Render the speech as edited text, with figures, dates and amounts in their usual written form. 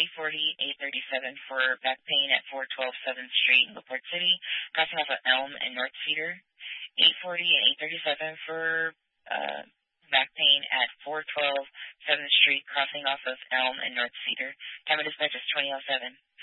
840, 837 for back pain at 412 7th Street in LaPorte City, crossing off of Elm and North Cedar. 840 and 837 for back pain at 412 7th Street, crossing off of Elm and North Cedar. Time of dispatch is 20:07.